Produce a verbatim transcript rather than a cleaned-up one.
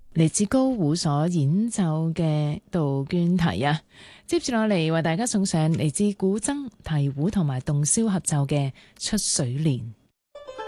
嚟自高胡所演奏嘅杜鵑提啊。接住落嚟為大家送上嚟自古箏、鵜胡同埋洞簫合奏嘅《出水蓮》。